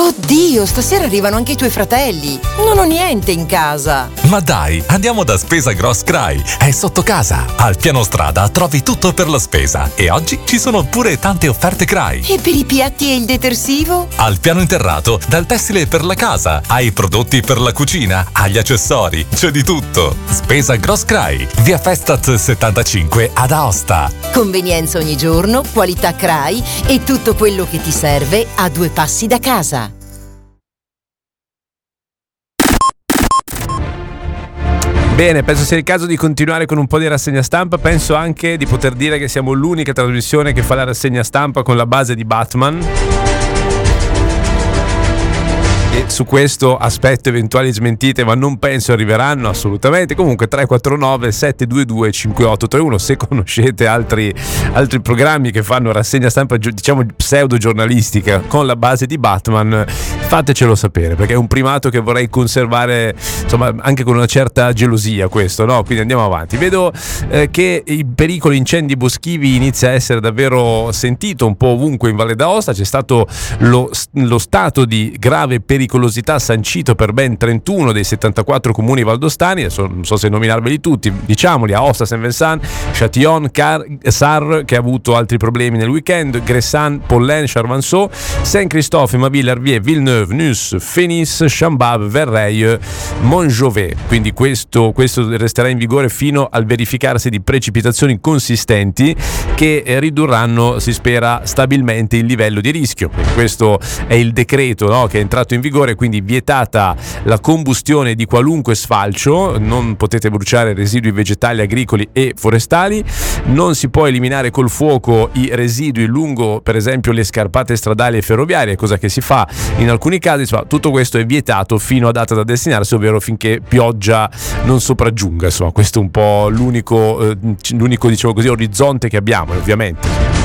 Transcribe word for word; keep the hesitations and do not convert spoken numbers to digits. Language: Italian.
Oddio, stasera arrivano anche i tuoi fratelli. Non ho niente in casa. Ma dai, andiamo da Spesa Gross Cry. È sotto casa. Al piano strada trovi tutto per la spesa. E oggi ci sono pure tante offerte Cry. E per i piatti e il detersivo? Al piano interrato, dal tessile per la casa, ai prodotti per la cucina, agli accessori. C'è di tutto. Spesa Gross Cry. Via Festat settantacinque ad Aosta. Convenienza ogni giorno, qualità Cry e tutto quello che ti serve a due passi da casa. Bene, penso sia il caso di continuare con un po' di rassegna stampa. Penso anche di poter dire che siamo l'unica trasmissione che fa la rassegna stampa con la base di Batman. E su questo aspetto eventuali smentite, ma non penso arriveranno assolutamente. Comunque tre quattro nove sette due due cinque otto tre uno, se conoscete altri, altri programmi che fanno rassegna stampa, diciamo pseudo giornalistica con la base di Batman, fatecelo sapere, perché è un primato che vorrei conservare, insomma, anche con una certa gelosia, questo, no? Quindi andiamo avanti. Vedo eh, che il pericolo incendi boschivi inizia a essere davvero sentito un po' ovunque in Valle d'Aosta. C'è stato lo, lo stato di grave pericolosità sancito per ben trentuno dei settantaquattro comuni valdostani. Adesso non so se nominarveli tutti, diciamoli: Aosta, Saint-Vincent, Châtillon, Car- Sarre, che ha avuto altri problemi nel weekend, Gressan, Pollen, Charvanceau, Saint-Christophe, Mabille, Herviers, Villeneuve, Nus, Fénis, Chambab, Verreille, Montjovet. Quindi questo, questo resterà in vigore fino al verificarsi di precipitazioni consistenti che ridurranno, si spera, stabilmente il livello di rischio. Questo è il decreto, no, che è entrato in vigore, quindi vietata la combustione di qualunque sfalcio, non potete bruciare residui vegetali, agricoli e forestali, non si può eliminare col fuoco i residui lungo, per esempio, le scarpate stradali e ferroviarie, cosa che si fa in alcuni casi. Insomma, tutto questo è vietato fino a data da destinarsi, ovvero finché pioggia non sopraggiunga. Insomma, questo è un po' l'unico, eh, l'unico diciamo così, orizzonte che abbiamo, ovviamente.